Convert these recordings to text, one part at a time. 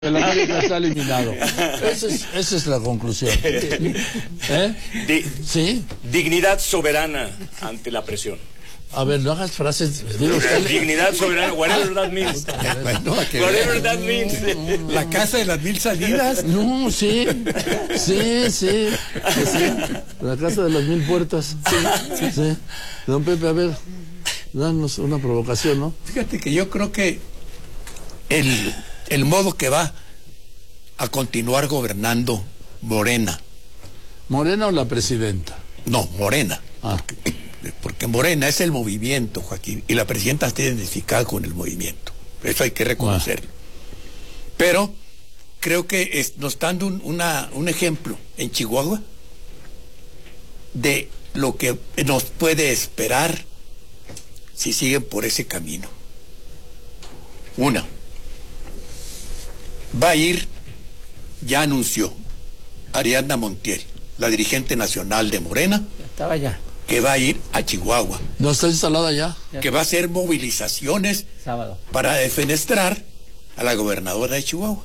El América está eliminado. Esa es la conclusión. ¿Sí? Dignidad soberana ante la presión. A ver, no hagas frases. Dignidad soberana, whatever that means. Whatever that means. La casa de las 1000 salidas. No, sí. La casa de las 1000 puertas. Sí. Don Pepe, a ver, danos una provocación, ¿no? Fíjate que yo creo que el modo que va a continuar gobernando Morena. ¿Morena o la presidenta? No, Morena. Ah. Porque Morena es el movimiento, Joaquín, y la presidenta está identificada con el movimiento. Eso hay que reconocerlo. Pero creo que nos está dando un ejemplo en Chihuahua de lo que nos puede esperar si siguen por ese camino. Va a ir, ya anunció Ariadna Montiel, la dirigente nacional de Morena. Estaba ya. Que va a ir a Chihuahua. ¿No está instalada ya? Que va a hacer movilizaciones sábado para defenestrar a la gobernadora de Chihuahua.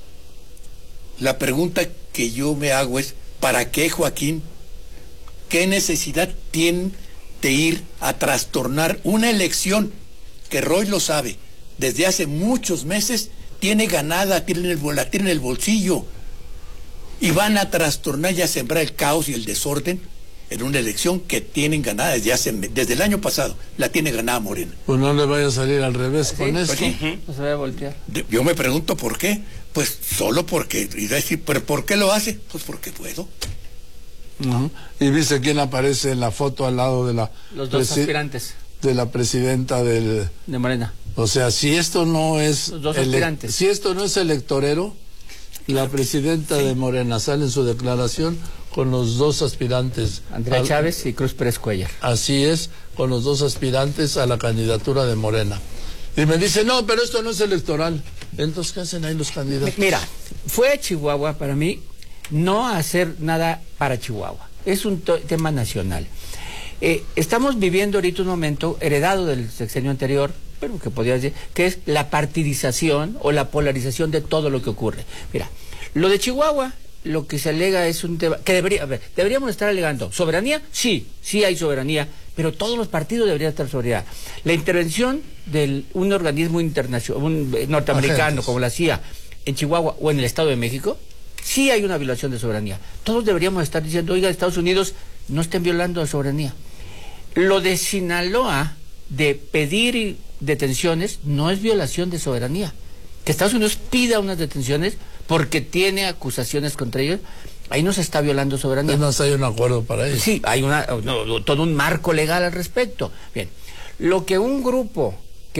La pregunta que yo me hago es, ¿para qué, Joaquín? ¿Qué necesidad tienen de ir a trastornar una elección que Roy lo sabe, desde hace muchos meses tiene ganada, la tiene en el bolsillo, y van a trastornar y a sembrar el caos y el desorden en una elección que tienen ganada desde el año pasado, la tiene ganada Morena? Pues no le vaya a salir al revés con esto. No se vaya a voltear. Yo me pregunto por qué. Pues solo porque, y decir, ¿pero por qué lo hace? Pues porque puedo. ¿Y viste quién aparece en la foto al lado de los dos aspirantes de la presidenta de Morena? O sea, si esto no es los dos aspirantes. Si esto no es electorero, la presidenta de Morena sale en su declaración con los dos aspirantes, Andrea Chávez y Cruz Pérez Cuellar. Así es, con los dos aspirantes a la candidatura de Morena. Y me dice, no, pero esto no es electoral. Entonces, ¿qué hacen ahí los candidatos? Mira, fue a Chihuahua para mí no hacer nada para Chihuahua. Es un tema nacional. Estamos viviendo ahorita un momento heredado del sexenio anterior, pero que podría decir, que es la partidización o la polarización de todo lo que ocurre. Mira, lo de Chihuahua, lo que se alega es un tema que deberíamos estar alegando. ¿Soberanía? Sí hay soberanía, pero todos los partidos deberían estar soberanía. La intervención de un organismo internacional, un norteamericano como la CIA en Chihuahua o en el Estado de México, sí hay una violación de soberanía. Todos deberíamos estar diciendo, oiga, Estados Unidos, no estén violando la soberanía. Lo de Sinaloa, de pedir detenciones, no es violación de soberanía. Que Estados Unidos pida unas detenciones porque tiene acusaciones contra ellos, ahí no se está violando soberanía. No hay un acuerdo para eso. Sí, hay todo un marco legal al respecto. Bien, lo que un grupo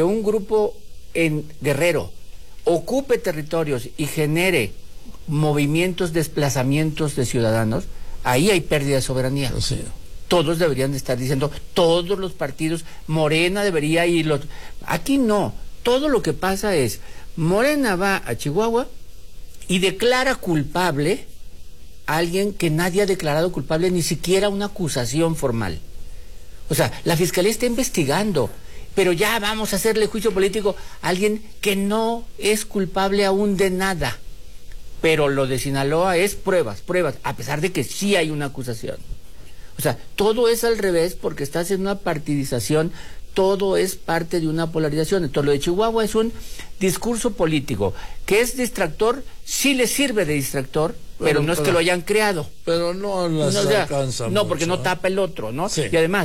en Guerrero ocupe territorios y genere movimientos, desplazamientos de ciudadanos, ahí hay pérdida de soberanía. Sí. Todos deberían de estar diciendo, todos los partidos, Morena debería ir, aquí no. Todo lo que pasa es, Morena va a Chihuahua y declara culpable a alguien que nadie ha declarado culpable, ni siquiera una acusación formal. O sea, la Fiscalía está investigando, pero ya vamos a hacerle juicio político a alguien que no es culpable aún de nada. Pero lo de Sinaloa es pruebas, a pesar de que sí hay una acusación. O sea, todo es al revés porque está haciendo una partidización, todo es parte de una polarización. Entonces, lo de Chihuahua es un discurso político, que es distractor, sí le sirve de distractor, pero no es que lo hayan creado. Pero no las alcanza No, mucho, porque no tapa el otro, ¿no? Sí. Y además,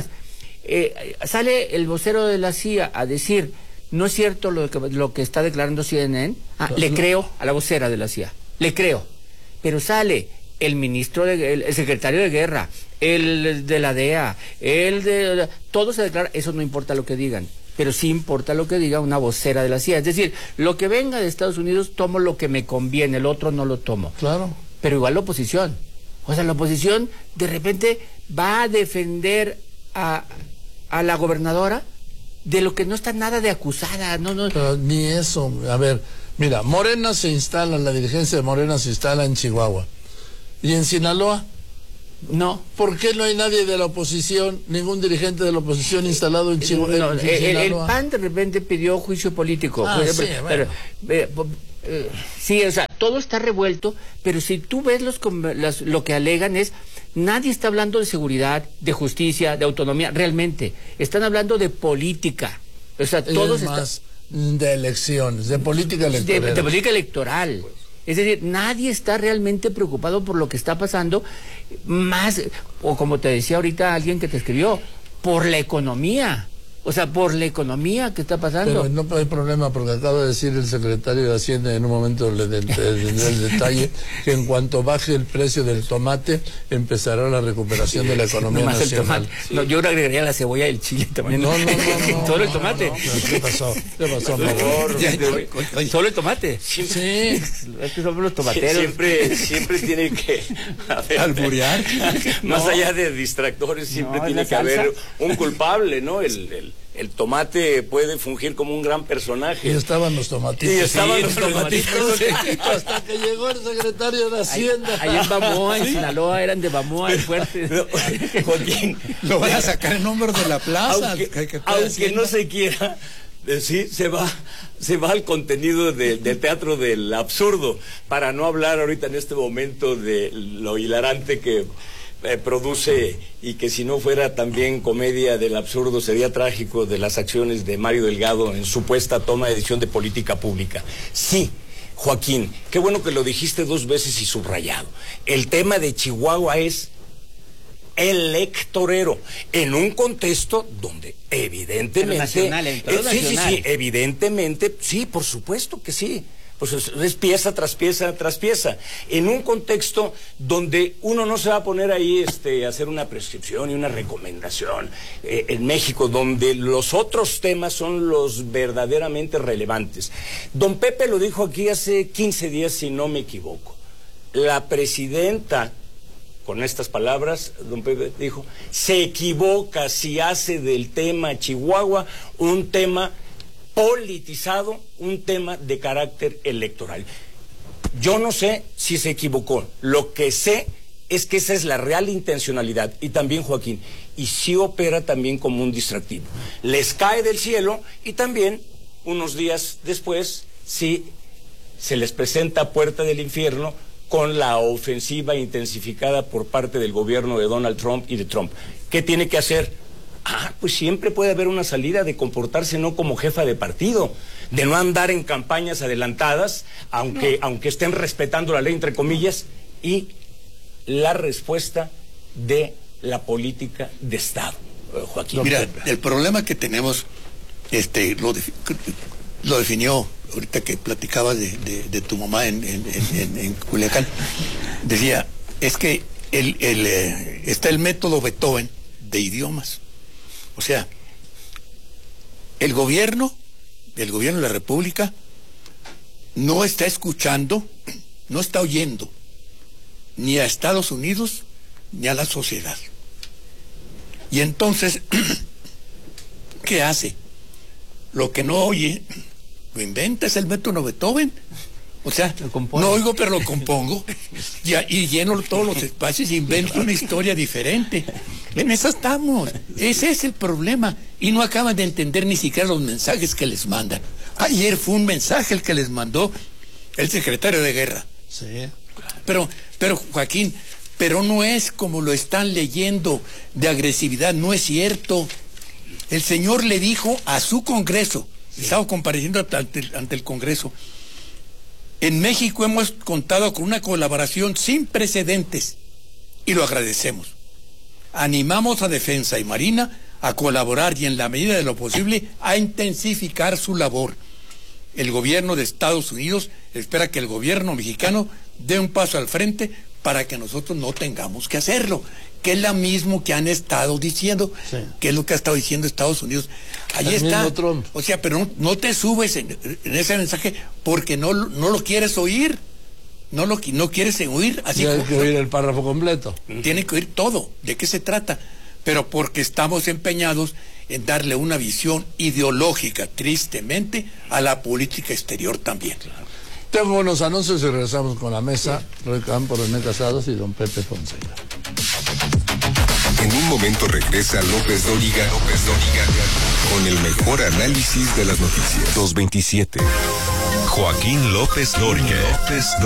sale el vocero de la CIA a decir, no es cierto lo que está declarando CNN. Le creo a la vocera de la CIA, le creo. Pero sale el ministro, el secretario de Guerra, el de la DEA, todo se declara, eso no importa lo que digan, pero sí importa lo que diga una vocera de la CIA. Es decir, lo que venga de Estados Unidos, tomo lo que me conviene, el otro no lo tomo. Claro. Pero igual la oposición. O sea, la oposición de repente va a defender a la gobernadora de lo que no está nada de acusada. No. Pero ni eso. A ver, mira, la dirigencia de Morena se instala en Chihuahua. ¿Y en Sinaloa? No. ¿Por qué no hay nadie de la oposición, ningún dirigente de la oposición instalado en Chihuahua? No, el PAN de repente pidió juicio político. Sí, bueno. Sí, o sea, todo está revuelto, pero si tú ves lo que alegan es, nadie está hablando de seguridad, de justicia, de autonomía, realmente. Están hablando de política. O sea, todos de elecciones, de política electoral. De política electoral. Es decir, nadie está realmente preocupado por lo que está pasando, más, o como te decía ahorita alguien que te escribió, por la economía. O sea, por la economía que está pasando. Pero no hay problema, porque acaba de decir el secretario de Hacienda, en un momento le tendré el detalle, que en cuanto baje el precio del tomate, empezará la recuperación de la economía nacional. Sí. No, yo le agregaría la cebolla y el chile también. No. Solo el tomate. ¿Qué pasó? Solo el tomate. Sí. Es que somos los tomateros. Siempre tiene que haber, alburear. Más allá de distractores, siempre tiene que haber un culpable, ¿no? El tomate puede fungir como un gran personaje. Y estaban los tomatitos. Hasta que llegó el secretario de Hacienda. Ahí en Bamoa, en Sinaloa, eran de Bamoa, el fuerte. Joaquín, lo van a sacar en número de la plaza. Aunque no se quiera, sí, se va al contenido del teatro del absurdo, para no hablar ahorita en este momento de lo hilarante que produce, y que si no fuera también comedia del absurdo sería trágico, de las acciones de Mario Delgado en supuesta toma de decisión de política pública. Sí, Joaquín, qué bueno que lo dijiste 2 veces y subrayado. El tema de Chihuahua es electorero, en un contexto donde evidentemente nacional, sí, evidentemente, sí, por supuesto que sí. Pues es pieza tras pieza tras pieza, en un contexto donde uno no se va a poner ahí a hacer una prescripción y una recomendación, en México, donde los otros temas son los verdaderamente relevantes. Don Pepe lo dijo aquí hace 15 días, si no me equivoco. La presidenta, con estas palabras, don Pepe dijo, se equivoca si hace del tema Chihuahua un tema politizado, un tema de carácter electoral. Yo no sé si se equivocó. Lo que sé es que esa es la real intencionalidad. Y también, Joaquín, y sí opera también como un distractivo. Les cae del cielo, y también, unos días después, sí se les presenta puerta del infierno con la ofensiva intensificada por parte del gobierno de Donald Trump y de Trump. ¿Qué tiene que hacer? Pues siempre puede haber una salida, de comportarse no como jefa de partido, de no andar en campañas adelantadas, aunque estén respetando la ley, entre comillas, y la respuesta de la política de Estado. Joaquín. Mira, el problema que tenemos, lo definió ahorita que platicabas de tu mamá en Culiacán. Decía, es que está el método Beethoven de idiomas. O sea, el gobierno de la República no está escuchando, no está oyendo ni a Estados Unidos ni a la sociedad. Y entonces, ¿qué hace? Lo que no oye, lo inventa, es el método Beethoven. O sea, no oigo, pero lo compongo y lleno todos los espacios y invento una historia diferente. En eso estamos. Ese es el problema. Y no acaban de entender ni siquiera los mensajes que les mandan. Ayer fue un mensaje el que les mandó el secretario de Guerra. Sí. Pero Joaquín, pero no es como lo están leyendo, de agresividad, no es cierto. El señor le dijo a su Congreso, estaba compareciendo ante el Congreso, en México hemos contado con una colaboración sin precedentes y lo agradecemos. Animamos a Defensa y Marina a colaborar y, en la medida de lo posible, a intensificar su labor. El gobierno de Estados Unidos espera que el gobierno mexicano dé un paso al frente para que nosotros no tengamos que hacerlo, que es lo mismo que han estado diciendo, sí, que es lo que ha estado diciendo Estados Unidos. Ahí está. O sea, pero no te subes en ese mensaje porque no lo quieres oír. No quieres oír. Así tienes que oír el párrafo completo. Tiene que oír todo. ¿De qué se trata? Pero porque estamos empeñados en darle una visión ideológica, tristemente, a la política exterior también. Claro. Tengo unos anuncios y regresamos con la mesa. Roy Campo, René Casados y don Pepe Fonseca. En un momento regresa López Dóriga con el mejor análisis de las noticias. 227. Joaquín López Dóriga.